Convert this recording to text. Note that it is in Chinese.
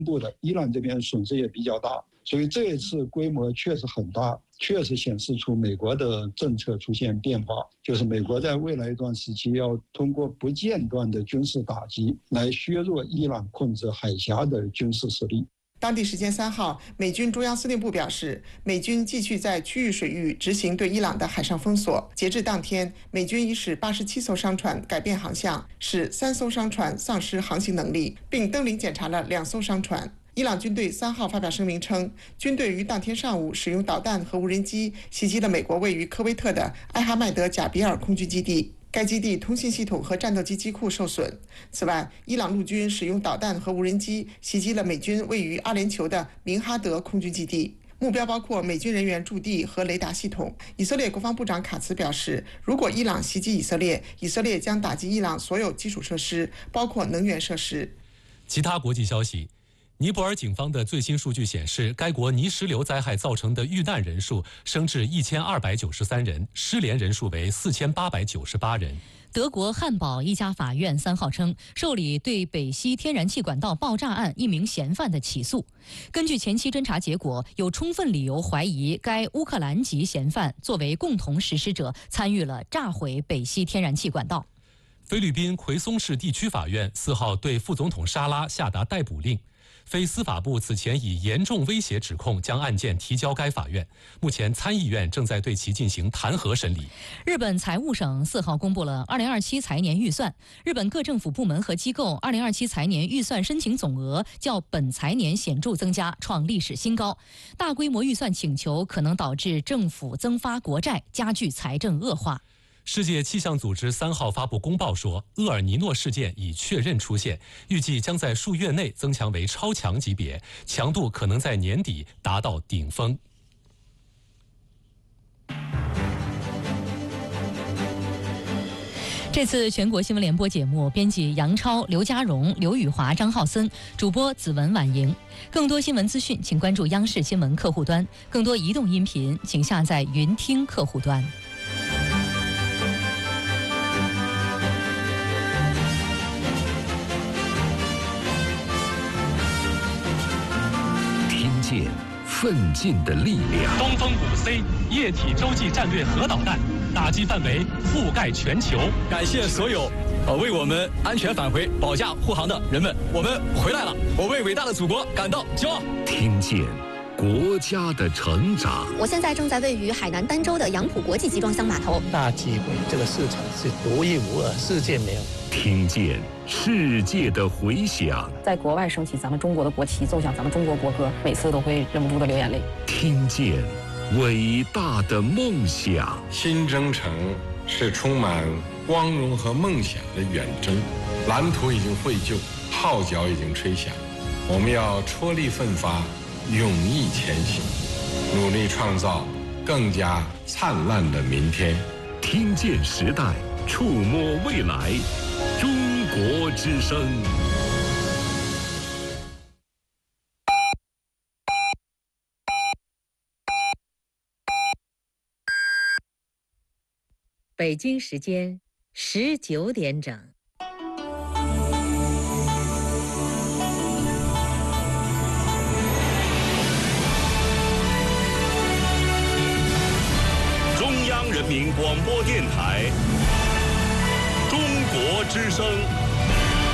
部的，伊朗这边损失也比较大，所以这一次规模确实很大，确实显示出美国的政策出现变化，就是美国在未来一段时期要通过不间断的军事打击来削弱伊朗控制海峡的军事实力。 当地时间3号，美军中央司令部表示，美军继续在区域水域执行对伊朗的海上封锁。截至当天，美军已使87艘商船改变航向，使3艘商船丧失航行能力，并登临检查了2艘商船。伊朗军队3号发表声明称，军队于当天上午使用导弹和无人机袭击了美国位于科威特的艾哈迈德贾比尔空军基地。该基地通信系统和战斗机机库受损。此外，伊朗陆军使用导弹和无人机袭击了美军位于阿联酋的明哈德空军基地，目标包括美军人员驻地和雷达系统。以色列国防部长卡茨表示，如果伊朗袭击以色列，以色列将打击伊朗所有基础设施，包括能源设施。 其他国际消息。尼泊尔警方的最新数据显示，该国泥石流灾害造成的遇难人数升至1293人，失联人数为4898人。 德国汉堡一家法院3号称，受理对北溪天然气管道爆炸案一名嫌犯的起诉。根据前期侦查结果，有充分理由怀疑该乌克兰籍嫌犯作为共同实施者，参与了炸毁北溪天然气管道。 菲律宾奎松市地区法院4号对副总统沙拉下达逮捕令。非司法部此前以严重威胁指控将案件提交该法院，目前参议院正在对其进行弹劾审理。 日本财务省4号公布了2027财年预算，日本各政府部门和机构2027财年预算申请总额较本财年显著增加，创历史新高。大规模预算请求可能导致政府增发国债，加剧财政恶化。 世界气象组织3号发布公报说，厄尔尼诺事件已确认出现，预计将在数月内增强为超强级别，强度可能在年底达到顶峰。 这次全国新闻联播节目，编辑杨超、刘家荣、刘宇华、张浩森，主播子文、婉莹。更多新闻资讯，请关注央视新闻客户端；更多移动音频，请下载云听客户端。 见奋进的力量。 东风5C 液体洲际战略核导弹打击范围覆盖全球。 感谢所有为我们安全返回、保驾护航的人们，我们回来了，我为伟大的祖国感到骄傲。 听见国家的成长。 我现在正在位于海南儋州的杨浦国际集装箱码头。 大机会，这个市场是独一无二，世界没有。 听见世界的回响， 在国外升起咱们中国的国旗，奏响咱们中国国歌，每次都会忍不住的流眼泪。 听见伟大的梦想。 新征程是充满光荣和梦想的远征，蓝图已经绘就，号角已经吹响，我们要踔厉奋发，勇毅前行，努力创造更加灿烂的明天。 听见时代，触摸未来，中国之声。 北京时间19点整。 中央人民广播电台，中国之声。